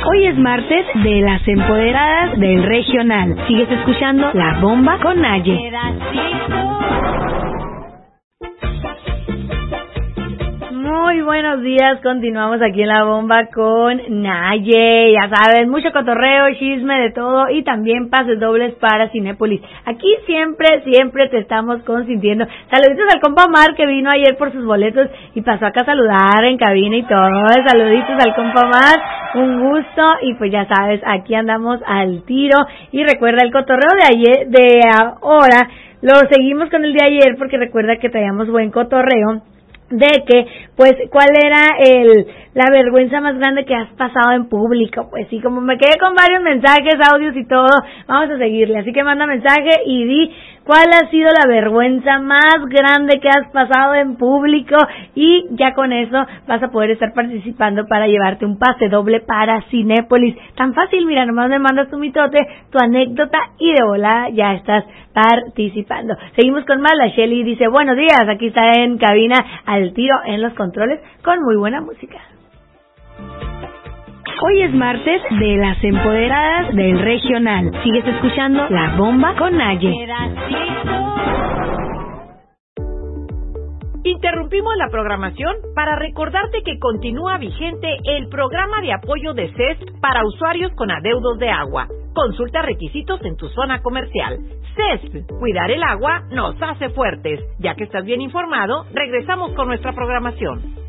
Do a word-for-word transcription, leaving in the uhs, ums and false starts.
Hoy es martes de las empoderadas del regional. Sigues escuchando La Bomba con Naye. Muy buenos días, continuamos aquí en La Bomba con Naye, ya sabes, mucho cotorreo, chisme de todo y también pases dobles para Cinépolis. Aquí siempre, siempre te estamos consintiendo. Saluditos al compa Omar que vino ayer por sus boletos y pasó acá a saludar en cabina y todo. Saluditos al compa Omar, un gusto y pues ya sabes, aquí andamos al tiro y recuerda el cotorreo de ayer, de ahora, lo seguimos con el de ayer porque recuerda que traíamos buen cotorreo. De que, pues, ¿cuál era el la vergüenza más grande que has pasado en público? Pues sí, como me quedé con varios mensajes, audios y todo, vamos a seguirle. Así que manda mensaje y di cuál ha sido la vergüenza más grande que has pasado en público y ya con eso vas a poder estar participando para llevarte un pase doble para Cinépolis. Tan fácil, mira, nomás me mandas tu mitote, tu anécdota y de volada ya estás participando. Seguimos con más. La Shelly dice, buenos días, aquí está en cabina al tiro en los controles con muy buena música. Hoy es martes de las empoderadas del regional. Sigues escuchando La Bomba con Naye. Interrumpimos la programación para recordarte que continúa vigente el programa de apoyo de C E S P para usuarios con adeudos de agua. Consulta requisitos en tu zona comercial. C E S P, cuidar el agua nos hace fuertes. Ya que estás bien informado, regresamos con nuestra programación.